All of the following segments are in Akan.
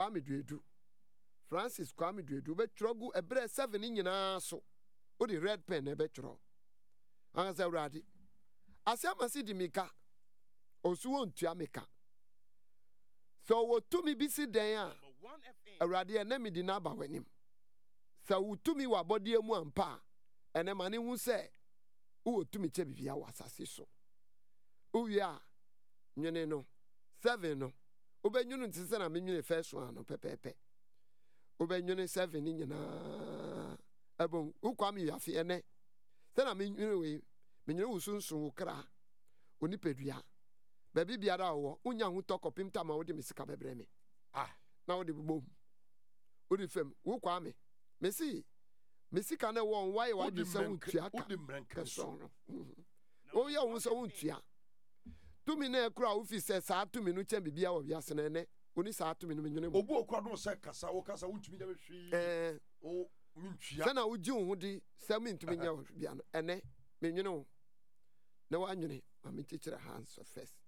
Kwame Duedu Francis Kwame Duedu betrogu ebre 7 nyina so o de red pen e betro anza urade asiama si di mika osu ontua mika so wo tumi bisi den a urade ene me di na ba wanim so wo tumi wa body emu ampa ene mane hu se wo tumi che bibia wasase so uwi a nwene no 7 no obenwunu ntise na menwune first one no pepepe obenwune 7 ni nyina abon ukwam yafe ene se na menwune we menwune usunsun ukra onipadua ba bibiara wo unya hu tokopim tama wo de mesika bebre me na wo de bom wo de fam wo kwame mesi mesika na wo why wa de se untua ka so o ya hu so untua tumi na ekura ofi se sa tumi no chen bibia wo biase na ene oni sa tumi no menwune obu okura no se kasa wo kasa untumi nya hwi o mintua se na wo ji hu di se mintumi nya wo bia no ene menwune wo na wa nwune ma mentikira hands first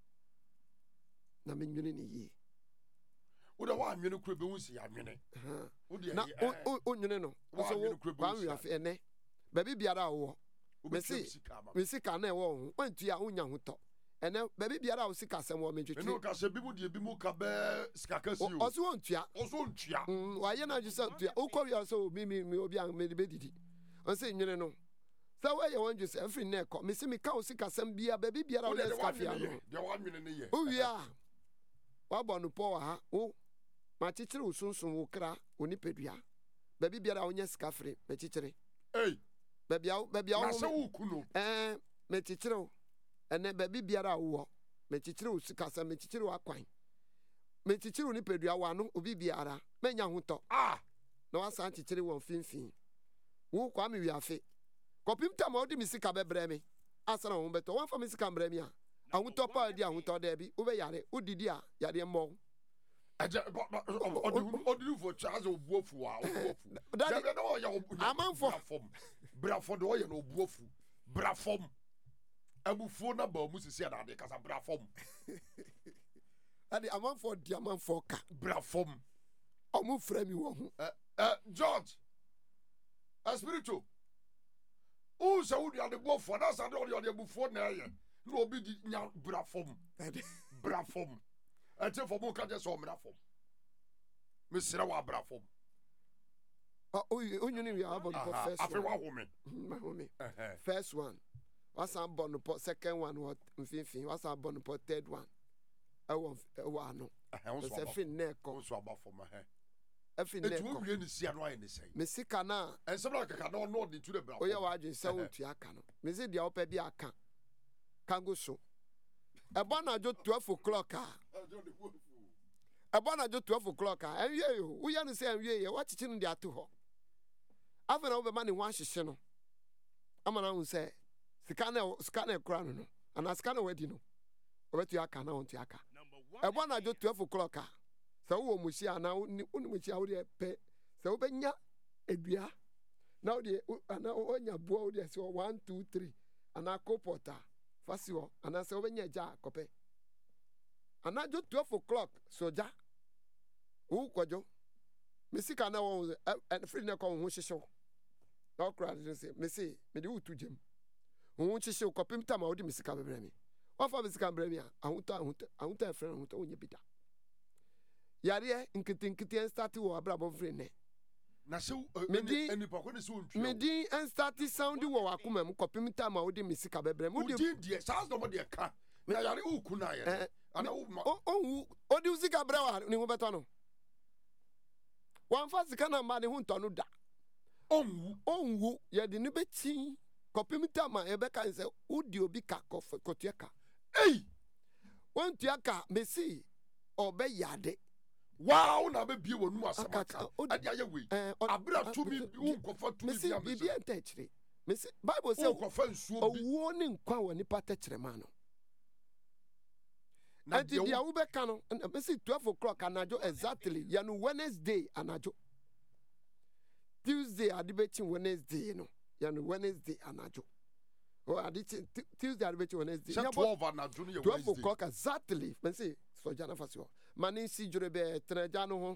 na menwune ni yi wo da wa nwune kura be hu si ya nwune wo de na o nwune no so wo kwa wi afi ene ba bibiara wo mesika na wo hu wantua unya hu to ene ba bibiara wo sika sem wo mentwetwe eno ka se bibu de bi mu ka be sika kasi o oso ontua wa ye na jisa tua ukọ wi so mi obi an me be didi on se nwune no sa wa ye won jisa afri na ekọ mesi mi ka wo sika sem bia ba bibiara wo sika fia no de wa nwune ne ye o wi a wa bonu po ha o ma chichire usunsun wo kra onipadua ba bibiara wo nya sika fri me chichire ba bia na se wo kuno me chichire ene ba bibiara wo me chichire usika sa me chichire akwan me chichire onipadua wa no obi biara menya hoto na wa san chichire won finfin wo kwa me wiafe kopim tama odi misika bebre me asana wo beto wa fa misika mbre me a ahoto pa di ahoto da bi wo be yare odidi a yare mo aja odi for charge obuofu wa obuofu da be no ya amanfo brafo do ye no obuofu brafom abufuo na ba mu sisi ada de kasa brafom ade amanfo di amanfo ka brafom omu frami wo hu George espiritual o se wo dia de bofo na sa de o de abufuo na ye no obi di nya brafom brafom ate fo mo ka je so brafom me sira wa brafom onyuni wi abon for first afi wa home first one wasa born po second one what mfimfin wasa born po third one ewo ano se fin na ko so abafom afin na ko etu wie ni sia no aye ni sei mesika na ensem na kaka no no di to the brafom oya wa adwen se wontu aka no mezi dia opa bi aka kango so ebo na jo 12 o'clock ebo na jo 12 o'clock enwie yo wo ya no se enwie ye wa chichi no dia to ho afena wo be ma ne ho ahyehye no amana hu se sika na kura no ana sika na wadi no obetu aka na wontu aka ebo na jo 12 o'clock se wo mushi ana uni mushi a wo de pe se wo benya edua na wo de ana onya boa wo de se 1 2 3 ana kopota fasio ana se wo benya ja kope ana jo 12 o'clock soja wo kwajo mesika na wo free na ko ho hyehye na okra de se mesi me de utu jem ho hyehye kopim tama wo de mesika bebre mi wa fa mesika bebre mi a ahunta free na ahunta onye bida yare nkitinkiti start wo abrabo free ne na se eni pa ko ne se ontwe medi en start sound wo wakoma m kopim tama wo de mesika bebre mu de die saas no mo de ka na yare uku na ye ana o di usika bra wa ni ho beto no wan fa sika na ma ne ho nto no da onwu ye de ne beti kopim tama e be kan se udi obi ka kotuaka won tuaka mesi obe yade wow na be bie wonu asamaka ade aye we abra tumi unkofa tumi bia mesi bibia ntachire mesi bible say unkofa nsuo bi owo ni nkwa woni patachire ma no na dia wo be ka no mesi 12 o'clock anajo exactly ya no Wednesday anajo Tuesday adibechin Wednesday no ya no Wednesday anajo o adichin Tuesday adibechin Wednesday 12 anajo no 12 o'clock exactly mesi so jana fasio mani si jure be treja no ho